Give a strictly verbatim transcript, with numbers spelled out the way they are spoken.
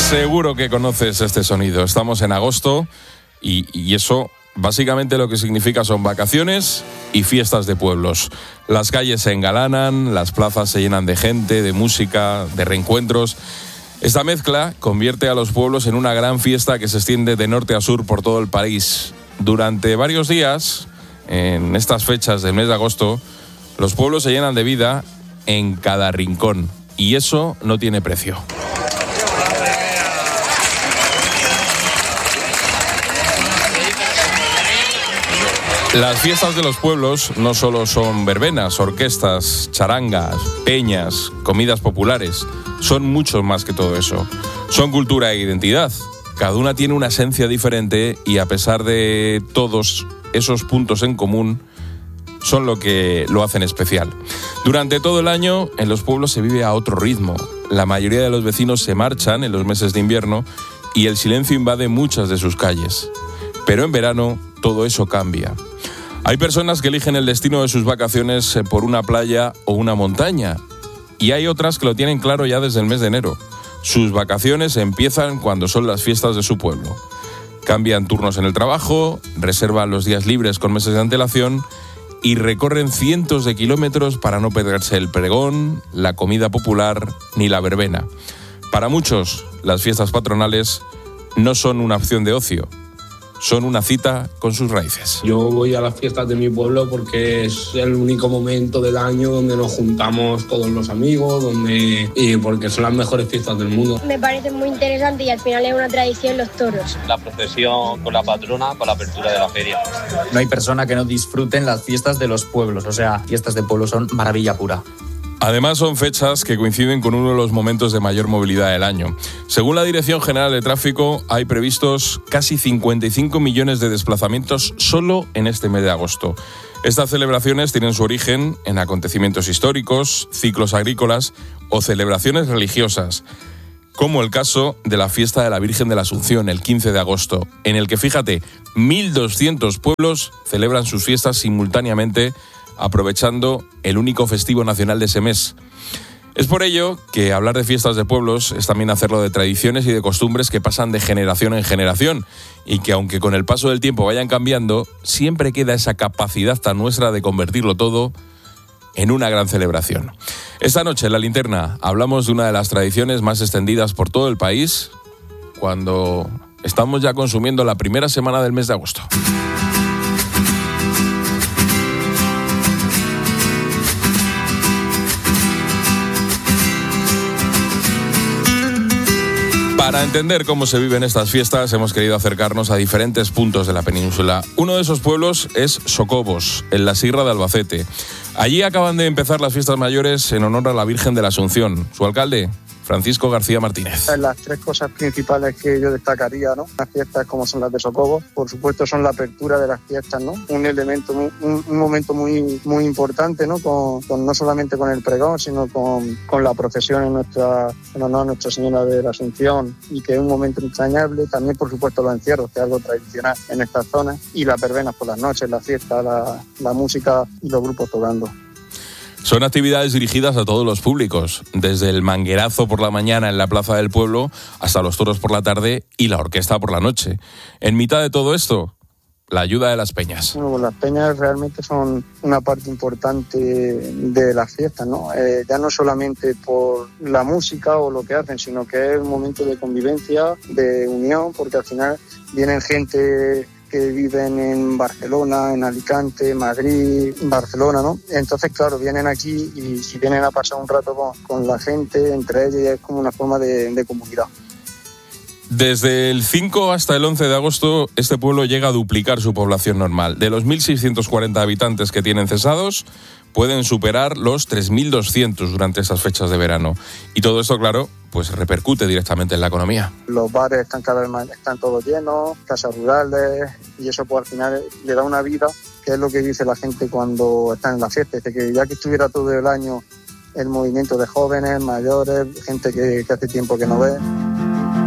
Seguro que conoces este sonido. Estamos en agosto y, y eso básicamente lo que significa son vacaciones y fiestas de pueblos. Las calles se engalanan, las plazas se llenan de gente, de música, de reencuentros. Esta mezcla convierte a los pueblos en una gran fiesta que se extiende de norte a sur por todo el país. Durante varios días, en estas fechas del mes de agosto, los pueblos se llenan de vida en cada rincón y eso no tiene precio. Las fiestas de los pueblos no solo son verbenas, orquestas, charangas, peñas, comidas populares, son mucho más que todo eso. Son cultura e identidad. Cada una tiene una esencia diferente y a pesar de todos esos puntos en común, son lo que lo hacen especial. Durante todo el año, en los pueblos se vive a otro ritmo. La mayoría de los vecinos se marchan en los meses de invierno y el silencio invade muchas de sus calles. Pero en verano, todo eso cambia. Hay personas que eligen el destino de sus vacaciones por una playa o una montaña. Y hay otras que lo tienen claro ya desde el mes de enero. Sus vacaciones empiezan cuando son las fiestas de su pueblo. Cambian turnos en el trabajo, reservan los días libres con meses de antelación y recorren cientos de kilómetros para no perderse el pregón, la comida popular ni la verbena. Para muchos, las fiestas patronales no son una opción de ocio. Son una cita con sus raíces. Yo voy a las fiestas de mi pueblo porque es el único momento del año donde nos juntamos todos los amigos, donde y porque son las mejores fiestas del mundo. Me parece muy interesante y al final es una tradición los toros. La procesión con la patrona, con la apertura de la feria. No hay persona que no disfruten las fiestas de los pueblos, o sea, fiestas de pueblo son maravilla pura. Además, son fechas que coinciden con uno de los momentos de mayor movilidad del año. Según la Dirección General de Tráfico, hay previstos casi cincuenta y cinco millones de desplazamientos solo en este mes de agosto. Estas celebraciones tienen su origen en acontecimientos históricos, ciclos agrícolas o celebraciones religiosas, como el caso de la fiesta de la Virgen de la Asunción, el quince de agosto, en el que, fíjate, mil doscientos pueblos celebran sus fiestas simultáneamente, aprovechando el único festivo nacional de ese mes. Es por ello que hablar de fiestas de pueblos es también hacerlo de tradiciones y de costumbres que pasan de generación en generación y que, aunque con el paso del tiempo vayan cambiando, siempre queda esa capacidad tan nuestra de convertirlo todo en una gran celebración. Esta noche en La Linterna hablamos de una de las tradiciones más extendidas por todo el país, cuando estamos ya consumiendo la primera semana del mes de agosto. Para entender cómo se viven estas fiestas, hemos querido acercarnos a diferentes puntos de la península. Uno de esos pueblos es Socobos, en la Sierra de Albacete. Allí acaban de empezar las fiestas mayores en honor a la Virgen de la Asunción. Su alcalde, Francisco García Martínez. Las tres cosas principales que yo destacaría, ¿no? Las fiestas como son las de Socobos, por supuesto, son la apertura de las fiestas, ¿no? Un elemento, un, un momento muy, muy importante, ¿no? Con, con, no solamente con el pregón, sino con, con la procesión en, nuestra, en honor a Nuestra Señora de la Asunción, y que es un momento entrañable. También, por supuesto, los encierros, que es algo tradicional en estas zonas, y las verbenas por las noches, la fiesta, la, la música y los grupos tocando. Son actividades dirigidas a todos los públicos, desde el manguerazo por la mañana en la plaza del pueblo hasta los toros por la tarde y la orquesta por la noche. En mitad de todo esto, la ayuda de las peñas. Bueno, las peñas realmente son una parte importante de las fiestas, ¿no? Eh, ya no solamente por la música o lo que hacen, sino que es un momento de convivencia, de unión, porque al final vienen gente que viven en Barcelona, en Alicante, Madrid, Barcelona, ¿no? Entonces, claro, vienen aquí y, y vienen a pasar un rato con, con la gente, entre ellos, y es como una forma de, de comunidad. Desde el cinco hasta el once de agosto, este pueblo llega a duplicar su población normal. De los mil seiscientos cuarenta habitantes que tienen cesados, pueden superar los tres mil doscientos durante esas fechas de verano. Y todo esto, claro, pues repercute directamente en la economía. Los bares están cada vez más, están todos llenos, casas rurales, y eso pues al final le da una vida, que es lo que dice la gente cuando está en la fiesta, es que ya que estuviera todo el año el movimiento de jóvenes, mayores, gente que, que hace tiempo que no ve.